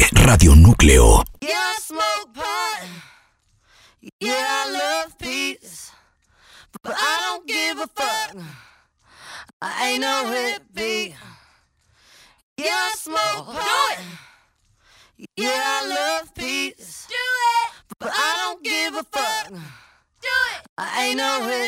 de Radio Núcleo. Yeah, I smoke pot. Yeah, I love peace. But I don't give a fuck. I ain't no hippie. Yeah, I smoke pot. Yeah, I love peace. Do it! But I don't give a fuck. Do it! I ain't no hippie.